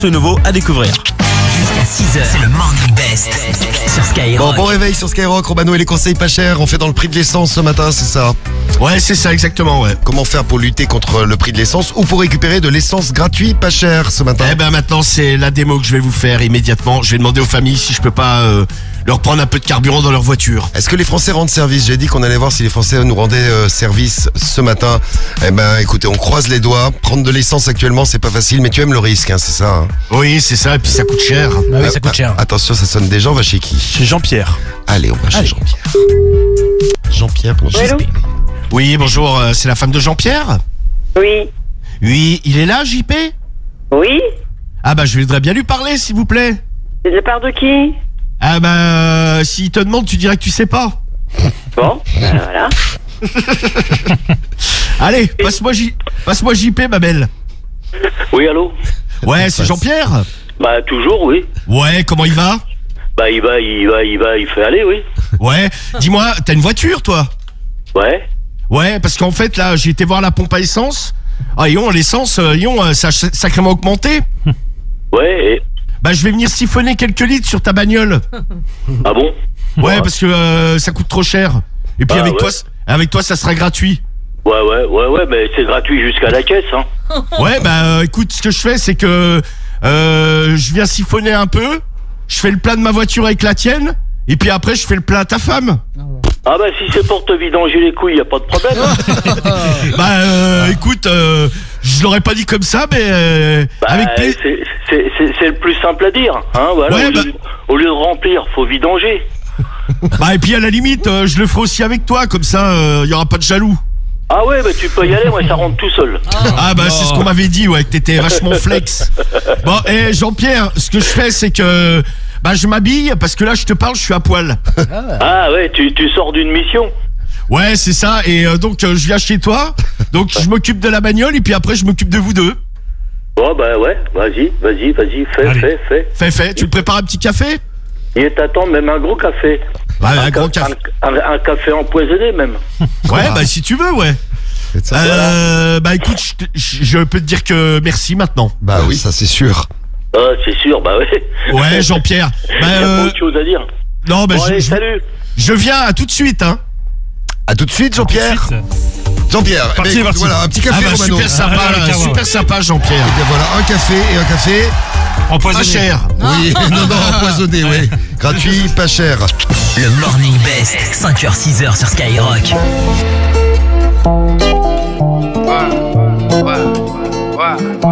de nouveau à découvrir. Jusqu'à 6h, c'est le Morning Best sur Skyrock. Bon réveil sur Skyrock, Romano et les conseils pas chers. On fait dans le prix de l'essence ce matin, c'est ça? Ouais, c'est ça, exactement, ouais. Comment faire pour lutter contre le prix de l'essence ou pour récupérer de l'essence gratuite pas chère ce matin? Eh ben maintenant, c'est la démo que je vais vous faire immédiatement. Je vais demander aux familles si je peux pas leur prendre un peu de carburant dans leur voiture. Est-ce que les Français rendent service? J'ai dit qu'on allait voir si les Français nous rendaient service ce matin. Eh ben écoutez, on croise les doigts. Prendre de l'essence actuellement, c'est pas facile, mais tu aimes le risque, hein, c'est ça, hein? Oui, c'est ça, et puis ça coûte cher. Bah oui, ça coûte cher. Attention, ça sonne déjà, on va chez qui? Chez Jean-Pierre. Allez, on va chez Jean-Pierre. Jean-Pierre, pour Allô? Oui, bonjour, c'est la femme de Jean-Pierre? Oui. Oui, il est là, JP? Oui. Ah bah je voudrais bien lui parler, s'il vous plaît. C'est de la part de qui? Ah bah s'il te demande, tu dirais que tu sais pas. Bon, voilà. Allez, passe-moi JP, ma belle. Oui, allô? Ouais, c'est Jean-Pierre? Bah, toujours, oui. Ouais, comment il va? Bah, il fait aller, oui. Ouais, dis-moi, t'as une voiture, toi? Ouais. Ouais, parce qu'en fait, là, j'ai été voir la pompe à essence. Ah, l'essence, ça a sacrément augmenté. Ouais, et... Bah, je vais venir siphonner quelques litres sur ta bagnole. Ah bon? Ouais, parce que ça coûte trop cher. Et puis Ah, avec toi, ça sera gratuit. Ouais, mais c'est gratuit jusqu'à la caisse, hein. Ouais, bah, écoute, ce que je fais, c'est que je viens siphonner un peu, je fais le plein de ma voiture avec la tienne, et puis après, je fais le plein à ta femme. Ah bah, si c'est pour te vidanger les couilles, y a pas de problème. Bah, écoute, je l'aurais pas dit comme ça, mais Bah, avec plaisir. c'est le plus simple à dire, hein, voilà. Ouais, au lieu de remplir, faut vidanger. Bah, et puis à la limite, je le ferai aussi avec toi, comme ça, y aura pas de jaloux. Ah ouais, bah tu peux y aller, moi ça rentre tout seul. Ah bah c'est ce qu'on m'avait dit, ouais, que t'étais vachement flex. Bon, et Jean-Pierre, ce que je fais, c'est que bah je m'habille, parce que là je te parle, je suis à poil. Ah ouais, tu sors d'une mission. Ouais, c'est ça, et donc je viens chez toi, donc je m'occupe de la bagnole, et puis après je m'occupe de vous deux. Bon bah ouais, vas-y, fais. Fais, tu me prépares un petit café? Il est à temps, même un gros café. Ouais, un gros café. Un café empoisonné même. Ouais, bah si tu veux, ouais. Bah écoute, je peux te dire que merci maintenant. Bah oui, ça c'est sûr. Ah, c'est sûr, bah ouais. Ouais, Jean-Pierre. Il y a pas autre chose à dire. Non, bah Bon, allez, salut. je viens à tout de suite, hein. À tout de suite, Jean-Pierre. Jean-Pierre, eh ben, écoute, voilà, un petit café, Ah bah Romano. super sympa, super sympa, Jean-Pierre. Et bien voilà, un café. Pas cher. Oui, non, empoisonné, oui. Gratuit, pas cher. Le Morning Best, 5h, 6h sur Skyrock. Ouais.